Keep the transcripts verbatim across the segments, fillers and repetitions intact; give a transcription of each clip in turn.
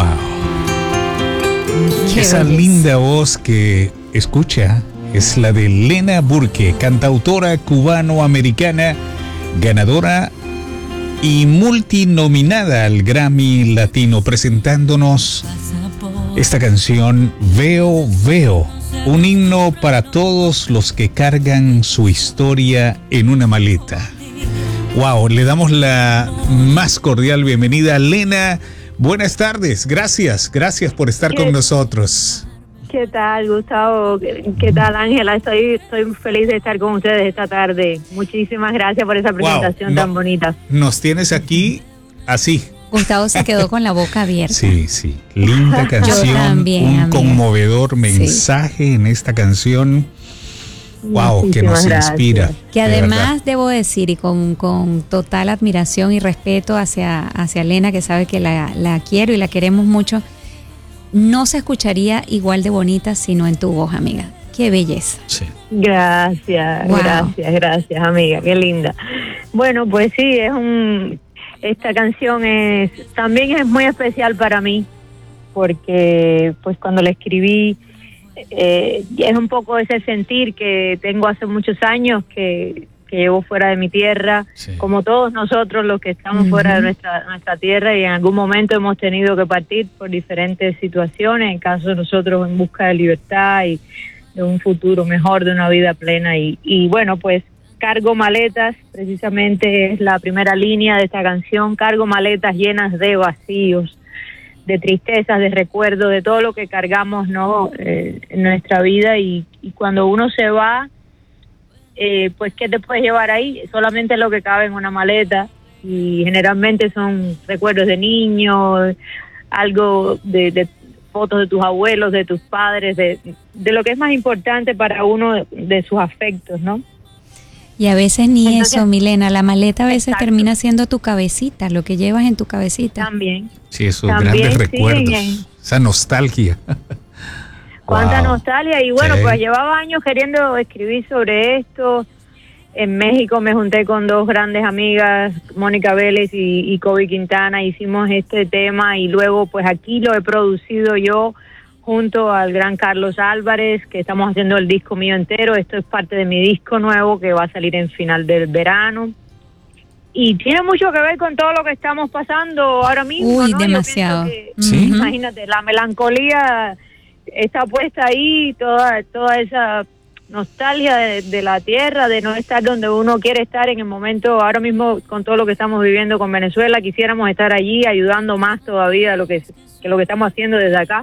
Qué Esa belleza. Linda voz que escucha es la de Lena Burke, cantautora cubano-americana, ganadora y multinominada al Grammy Latino, presentándonos esta canción Veo, Veo, un himno para todos los que cargan su historia en una maleta. Wow, le damos la más cordial bienvenida a Lena. Buenas tardes, gracias, gracias por estar con nosotros. ¿Qué tal, Gustavo? ¿Qué, qué tal, Ángela? Estoy, estoy feliz de estar con ustedes esta tarde. Muchísimas gracias por esa presentación wow, no, tan bonita. Nos tienes aquí así. Gustavo se quedó con la boca abierta. Sí, sí. Linda canción, también, un amiga. Conmovedor mensaje sí. en esta canción. Wow, muchísimas que nos gracias. Inspira. Que además de debo decir, y con, con total admiración y respeto hacia, hacia Lena, que sabe que la, la quiero y la queremos mucho, no se escucharía igual de bonita sino en tu voz, amiga. Qué belleza. Sí. Gracias, wow. gracias, gracias, amiga, qué linda. Bueno, pues sí, es un esta canción es también es muy especial para mí, porque pues cuando la escribí eh, es un poco ese sentir que tengo hace muchos años que que llevo fuera de mi tierra, sí. como todos nosotros los que estamos uh-huh. fuera de nuestra nuestra tierra, y en algún momento hemos tenido que partir por diferentes situaciones, en caso de nosotros en busca de libertad y de un futuro mejor, de una vida plena, y, y bueno, pues cargo maletas, precisamente es la primera línea de esta canción, cargo maletas llenas de vacíos, de tristezas, de recuerdos, de todo lo que cargamos, ¿no? Eh, en nuestra vida, y, y cuando uno se va, Eh, pues ¿qué te puedes llevar ahí? Solamente lo que cabe en una maleta, y generalmente son recuerdos de niños, algo de, de fotos de tus abuelos, de tus padres, de, de lo que es más importante para uno, de, de sus afectos, ¿no? Y a veces ni Entonces, eso, Milena, la maleta a veces exacto. termina siendo tu cabecita, lo que llevas en tu cabecita. También. Sí, esos También, grandes sí, recuerdos, en... esa nostalgia. Cuánta wow. nostalgia, y bueno, sí. pues llevaba años queriendo escribir sobre esto. En México me junté con dos grandes amigas, Mónica Vélez y, y Kobe Quintana, hicimos este tema, y luego pues aquí lo he producido yo junto al gran Carlos Álvarez, que estamos haciendo el disco mío entero. Esto es parte de mi disco nuevo que va a salir en final del verano. Y tiene mucho que ver con todo lo que estamos pasando ahora mismo. Uy, ¿no? demasiado. Que, ¿Sí? Imagínate, la melancolía está puesta ahí, toda toda esa nostalgia de, de la tierra, de no estar donde uno quiere estar en el momento. Ahora mismo, con todo lo que estamos viviendo con Venezuela, quisiéramos estar allí ayudando más todavía de lo que, que lo que estamos haciendo desde acá.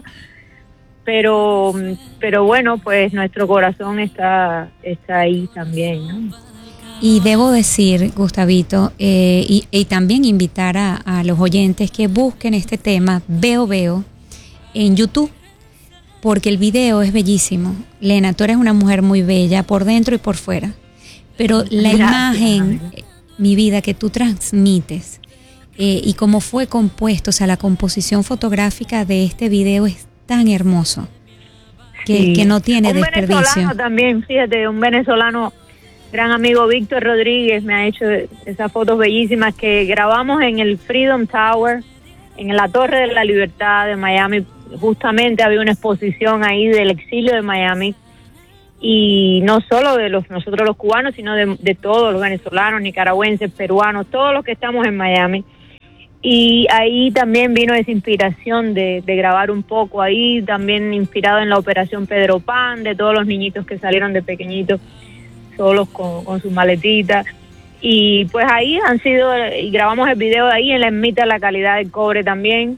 Pero pero bueno, pues nuestro corazón está está ahí también, ¿no? Y debo decir, Gustavito, eh, y, y también invitar a, a los oyentes que busquen este tema, Veo, Veo, en YouTube, porque el video es bellísimo. Lena, tú eres una mujer muy bella por dentro y por fuera, pero la Gracias, imagen, amiga. Mi vida, que tú transmites eh, y cómo fue compuesto, o sea, la composición fotográfica de este video es tan hermoso que, sí. que no tiene un desperdicio. Un venezolano también, fíjate, un venezolano, gran amigo Víctor Rodríguez, me ha hecho esas fotos bellísimas que grabamos en el Freedom Tower, en la Torre de la Libertad de Miami. Justamente había una exposición ahí del exilio de Miami, y no solo de los nosotros los cubanos, sino de, de todos los venezolanos, nicaragüenses, peruanos, todos los que estamos en Miami. Y ahí también vino esa inspiración de, de grabar un poco ahí, también inspirado en la Operación Pedro Pan, de todos los niñitos que salieron de pequeñitos solos con, con sus maletitas. Y pues ahí han sido, y grabamos el video de ahí en la ermita La Calidad del Cobre también.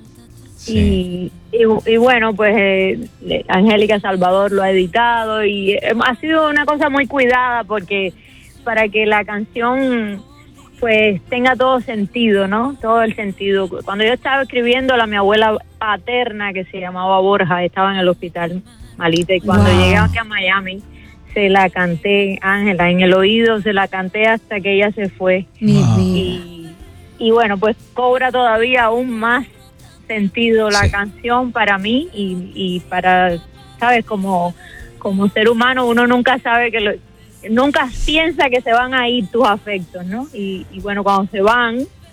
Sí. Y, y, y bueno, pues eh, Angélica Salvador lo ha editado, y eh, ha sido una cosa muy cuidada, porque para que la canción pues tenga todo sentido, ¿no? Todo el sentido. Cuando yo estaba escribiéndola, mi abuela paterna, que se llamaba Borja, estaba en el hospital malita, y cuando wow. llegué aquí a Miami se la canté, Ángela, en el oído, se la canté hasta que ella se fue. Wow. Y, y bueno, pues cobra todavía aún más sentido la sí. canción para mí, y, y para, ¿sabes? Como, como ser humano uno nunca sabe que lo, nunca piensa que se van a ir tus afectos, ¿no? Y, y bueno, cuando se van,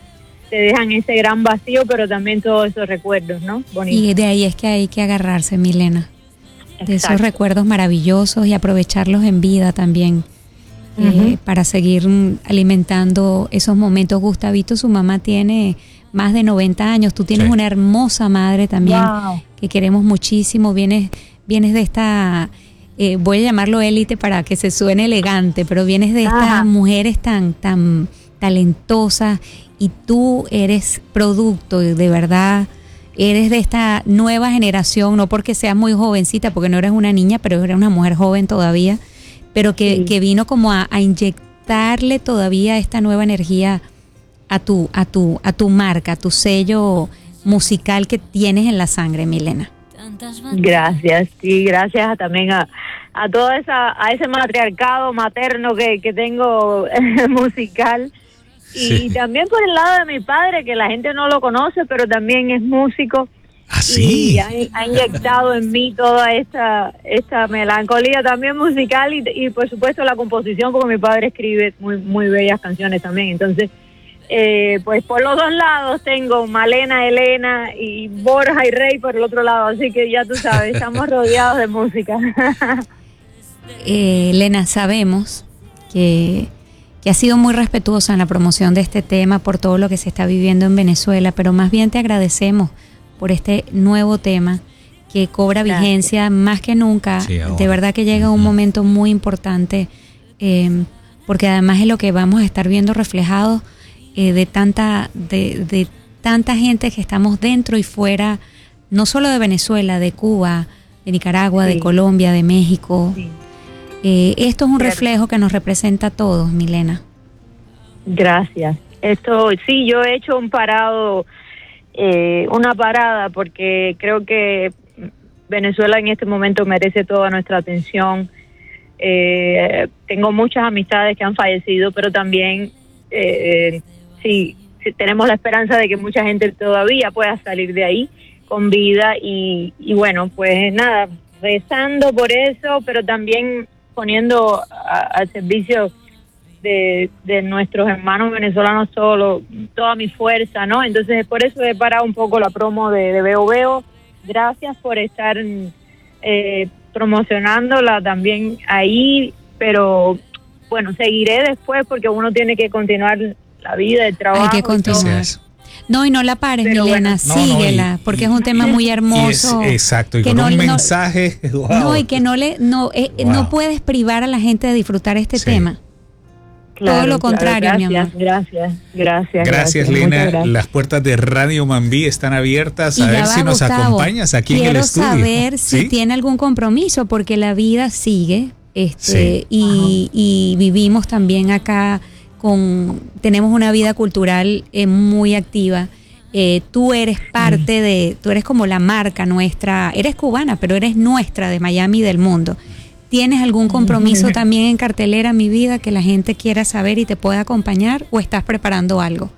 te dejan ese gran vacío, pero también todos esos recuerdos, ¿no? Bonito. Y de ahí es que hay que agarrarse, Milena. De Exacto. esos recuerdos maravillosos y aprovecharlos en vida también. Uh-huh. eh, para seguir alimentando esos momentos. Gustavito, su mamá tiene más de noventa años. Tú tienes sí. una hermosa madre también, wow. que queremos muchísimo. Vienes, vienes de esta, eh, voy a llamarlo élite para que se suene elegante, pero vienes de estas ah. mujeres tan, tan talentosas, y tú eres producto, de verdad, eres de esta nueva generación, no porque seas muy jovencita, porque no eres una niña, pero eres una mujer joven todavía, pero que, sí. que vino como a, a inyectarle todavía esta nueva energía a tu, a tu, a tu marca, a tu sello musical que tienes en la sangre, Milena. Gracias, sí, gracias también a, a toda esa, a ese matriarcado materno que, que tengo musical. Y sí. también por el lado de mi padre, que la gente no lo conoce, pero también es músico. ¿Ah, sí? Y ha, ha inyectado en mí toda esta esta melancolía también musical y, y por supuesto la composición, porque mi padre escribe muy muy bellas canciones también. Entonces, eh, pues por los dos lados tengo Malena, Elena y Borja y Rey por el otro lado. Así que ya tú sabes, estamos rodeados de música. eh, Elena, sabemos que... que has sido muy respetuosa en la promoción de este tema por todo lo que se está viviendo en Venezuela, pero más bien te agradecemos por este nuevo tema que cobra Gracias. vigencia más que nunca. Sí, de verdad que llega un momento muy importante, eh, porque además es lo que vamos a estar viendo reflejado eh, de tanta de, de tanta gente que estamos dentro y fuera, no solo de Venezuela, de Cuba, de Nicaragua, sí. de Colombia, de México. Sí. Eh, esto es un reflejo que nos representa a todos, Milena. Gracias. Esto sí, yo he hecho un parado, eh, una parada, porque creo que Venezuela en este momento merece toda nuestra atención. Eh, tengo muchas amistades que han fallecido, pero también eh, sí, sí tenemos la esperanza de que mucha gente todavía pueda salir de ahí con vida y, y bueno, pues nada, rezando por eso, pero también poniendo al servicio de, de nuestros hermanos venezolanos solo toda mi fuerza, ¿no? Entonces por eso he parado un poco la promo de, de Veo Veo. Gracias por estar eh, promocionándola también ahí, pero bueno, seguiré después porque uno tiene que continuar la vida, el trabajo. Hay que continuar. No, y no la pares, pero Milena, bueno, síguela, no, no, y, porque y, es un tema muy hermoso. Es, exacto, y con no, un mensaje. No, wow. no, y que no le no eh, wow. no puedes privar a la gente de disfrutar este sí. tema. Claro, todo lo contrario, claro, mi amor. Gracias, gracias. Gracias, Lena. Gracias. Las puertas de Radio Mambí están abiertas. A y ver si nos Gustavo, acompañas aquí en el estudio. Quiero saber ¿Sí? si tiene algún compromiso, porque la vida sigue este sí. y, y vivimos también acá. Con, tenemos una vida cultural eh, muy activa. Eh, tú eres parte de, tú eres como la marca nuestra, eres cubana, pero eres nuestra de Miami y del mundo. ¿Tienes algún compromiso también en cartelera, mi vida, que la gente quiera saber y te pueda acompañar, o estás preparando algo?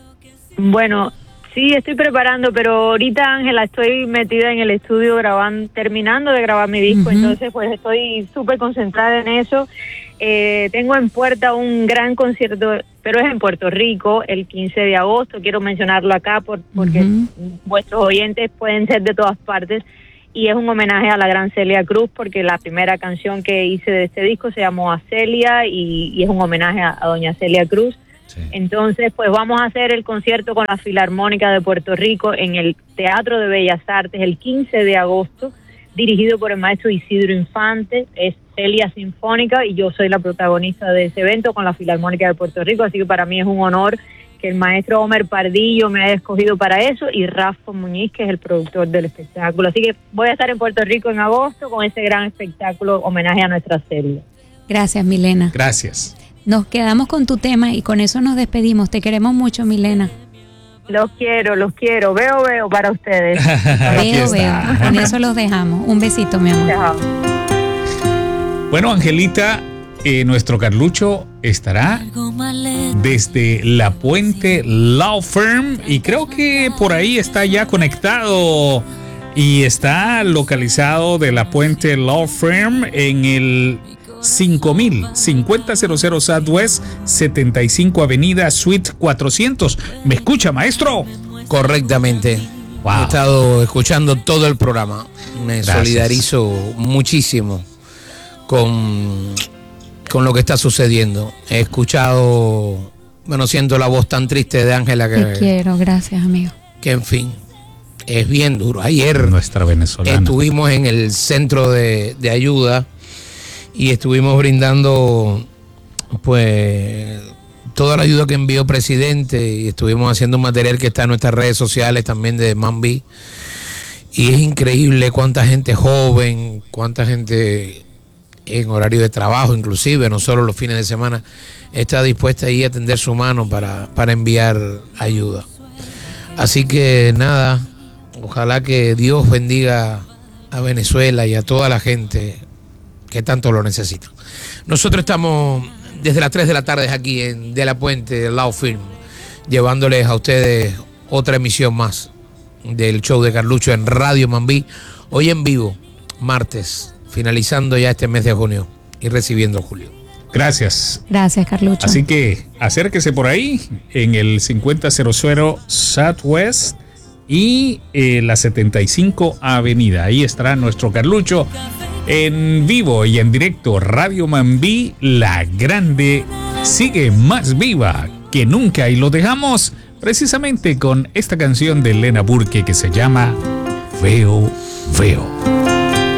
Bueno, sí, estoy preparando, pero ahorita, Ángela, estoy metida en el estudio grabando, terminando de grabar mi disco, uh-huh. entonces pues estoy súper concentrada en eso. Eh, tengo en puerta un gran concierto, pero es en Puerto Rico, el quince de agosto. Quiero mencionarlo acá por, porque uh-huh. vuestros oyentes pueden ser de todas partes, y es un homenaje a la gran Celia Cruz, porque la primera canción que hice de este disco se llamó A Celia y, y es un homenaje a, a doña Celia Cruz. Sí. Entonces pues vamos a hacer el concierto con la Filarmónica de Puerto Rico en el Teatro de Bellas Artes el quince de agosto, dirigido por el maestro Isidro Infante. Es Celia Sinfónica y yo soy la protagonista de ese evento con la Filarmónica de Puerto Rico, así que para mí es un honor que el maestro Homer Pardillo me haya escogido para eso, y Rafa Muñiz, que es el productor del espectáculo. Así que voy a estar en Puerto Rico en agosto con ese gran espectáculo homenaje a nuestra Celia. Gracias, Milena. Gracias. Nos quedamos con tu tema y con eso nos despedimos. Te queremos mucho, Milena. Los quiero, los quiero. Veo, veo para ustedes. Veo, veo. Con eso los dejamos. Un besito, mi amor. Dejamos. Bueno, Angelita, eh, nuestro Carlucho estará desde La Puente Law Firm, y creo que por ahí está ya conectado y está localizado de La Puente Law Firm en el cinco mil, cincuenta cero Southwest setenta y cinco Avenida Suite cuatrocientos. ¿Me escucha, maestro? Correctamente. Wow. He estado escuchando todo el programa. Me Gracias. solidarizo muchísimo con, con lo que está sucediendo. He escuchado, bueno, siento la voz tan triste de Ángela que, Te quiero, gracias, amigo. que en fin, es bien duro. Ayer Nuestra venezolana. estuvimos en el centro de, de ayuda y estuvimos brindando pues toda la ayuda que envió el presidente, y estuvimos haciendo un material que está en nuestras redes sociales también de Mambí, y es increíble cuánta gente joven, cuánta gente en horario de trabajo inclusive, no solo los fines de semana, está dispuesta ahí a tender su mano para, para enviar ayuda. Así que nada, ojalá que Dios bendiga a Venezuela y a toda la gente que tanto lo necesita. Nosotros estamos desde las tres de la tarde aquí en De La Puente, Law Firm, llevándoles a ustedes otra emisión más del show de Carlucho en Radio Mambí, hoy en vivo, martes, finalizando ya este mes de junio y recibiendo julio. Gracias. Gracias, Carlucho. Así que acérquese por ahí en el cincuenta cero Southwest y eh, la setenta y cinco Avenida. Ahí estará nuestro Carlucho en vivo y en directo. Radio Mambí, la grande, sigue más viva que nunca, y lo dejamos precisamente con esta canción de Lena Burke que se llama Veo, Veo.